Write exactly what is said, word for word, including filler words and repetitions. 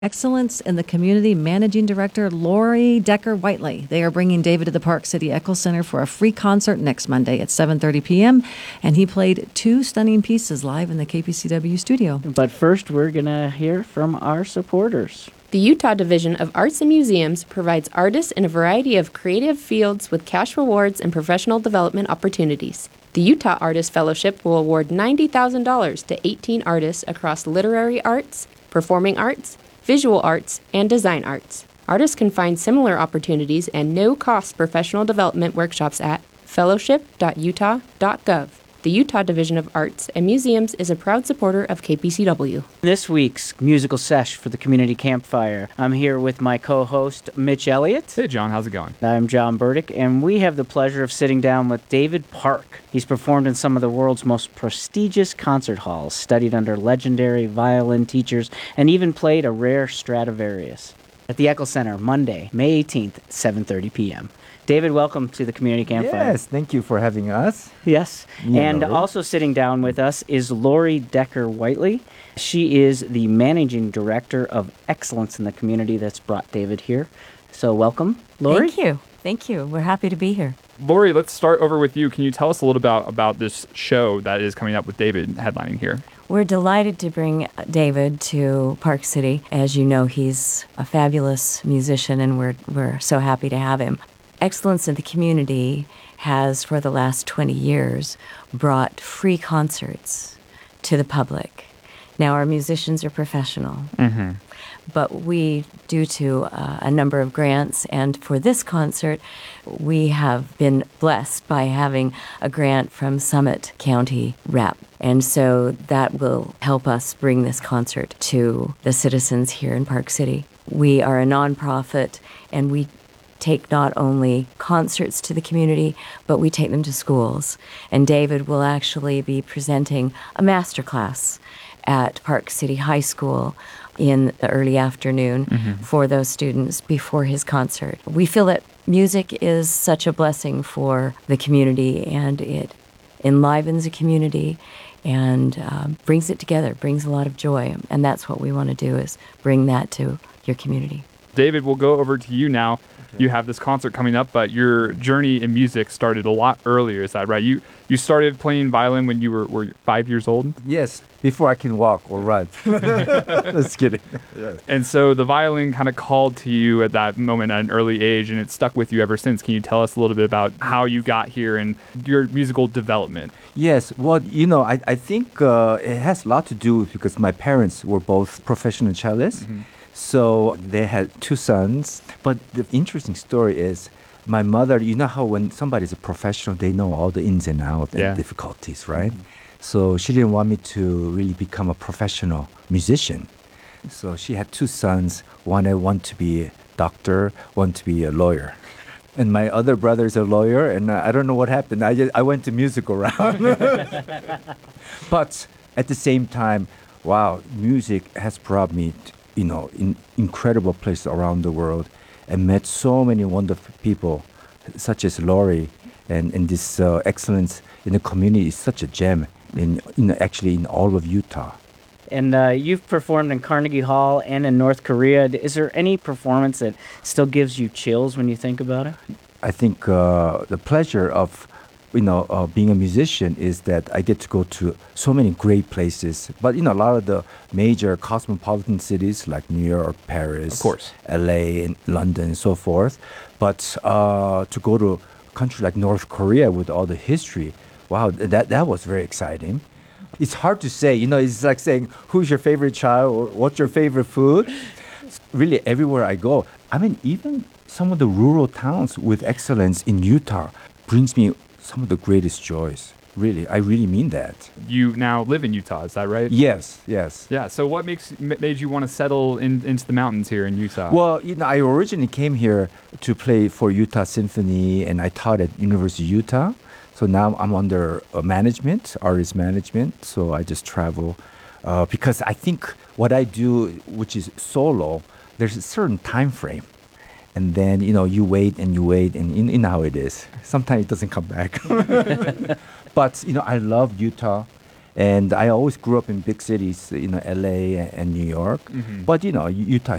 Excellence in the Community Managing Director Lori Decker-Whiteley. They are bringing David to the Park City Echo Center for a free concert next Monday at seven thirty p.m. And he played two stunning pieces live in the K P C W studio. But first, we're going to hear from our supporters. The Utah Division of Arts and Museums provides artists in a variety of creative fields with cash rewards and professional development opportunities. The Utah Artist Fellowship will award ninety thousand dollars to eighteen artists across literary arts, performing arts, visual arts, and design arts. Artists can find similar opportunities and no-cost professional development workshops at fellowship dot utah dot gov. The Utah Division of Arts and Museums is a proud supporter of K P C W. This week's musical sesh for the Community Campfire. I'm here with my co-host, Mitch Elliott. Hey, John. How's it going? I'm John Burdick, and we have the pleasure of sitting down with David Park. He's performed in some of the world's most prestigious concert halls, studied under legendary violin teachers, and even played a rare Stradivarius. At the Echo Center, Monday, May eighteenth, seven thirty p.m. David, welcome to the Community Campfire. Yes, thank you for having us. Yes. Yeah, and Lori. Also sitting down with us is Lori Decker-Whiteley. She is the Managing Director of Excellence in the Community that's brought David here. So welcome, Lori. Thank you. Thank you. We're happy to be here. Lori, let's start over with you. Can you tell us a little about, about this show that is coming up with David headlining here? We're delighted to bring David to Park City. As you know, he's a fabulous musician, and we're we're so happy to have him. Excellence in the Community has, for the last twenty years, brought free concerts to the public. Now, our musicians are professional, Mm-hmm. but we, due to uh, a number of grants, and for this concert, we have been blessed by having a grant from Summit County Rep. And so that will help us bring this concert to the citizens here in Park City. We are a nonprofit, and we take not only concerts to the community, but we take them to schools. And David will actually be presenting a master class at Park City High School in the early afternoon Mm-hmm. for those students before his concert. We feel that music is such a blessing for the community, and it enlivens a community and um, brings it together, brings a lot of joy. And that's what we want to do, is bring that to your community. David, we'll go over to you now. You have this concert coming up, but your journey in music started a lot earlier. Is that right? You you started playing violin when you were, were five years old? Yes, before I can walk or run. Just kidding. Yes. And so the violin kind of called to you at that moment at an early age, and it's stuck with you ever since. Can you tell us a little bit about how you got here and your musical development? Yes, well, you know, I, I think uh, it has a lot to do because my parents were both professional cellists. Mm-hmm. So they had two sons. But the interesting story is my mother, you know how when somebody's a professional, they know all the ins and outs Yeah. and difficulties, right? So she didn't want me to really become a professional musician. So she had two sons. One I want to be a doctor, one to be a lawyer. And my other brother's a lawyer, and uh, I don't know what happened. I just, I went to musical round. But at the same time, wow, music has brought me, t- you know, in incredible places around the world, and met so many wonderful people, such as Lori, and and this uh, excellence in the community is such a gem in, in actually in all of Utah. And uh, you've performed in Carnegie Hall and in North Korea. Is there any performance that still gives you chills when you think about it? I think uh, the pleasure of, you know, uh, being a musician is that I get to go to so many great places. But, you know, a lot of the major cosmopolitan cities like New York, Paris, Of course. L A, and London, and so forth. But uh, to go to a country like North Korea with all the history, wow, that, that was very exciting. It's hard to say, you know, it's like saying, who's your favorite child or what's your favorite food? Really, everywhere I go, I mean, even some of the rural towns with excellence in Utah brings me some of the greatest joys. Really, I really mean that. You now live in Utah, is that right? Yes, yes. Yeah, so what makes m- made you want to settle in, into the mountains here in Utah? Well, you know, I originally came here to play for Utah Symphony, and I taught at University of Utah. So now I'm under uh, management, artist management. So I just travel uh, because I think what I do, which is solo, there's a certain time frame. And then, you know, you wait and you wait, and you, you know how it is. Sometimes it doesn't come back. But, you know, I love Utah. And I always grew up in big cities, you know, L A and New York. Mhm. But you know, U- Utah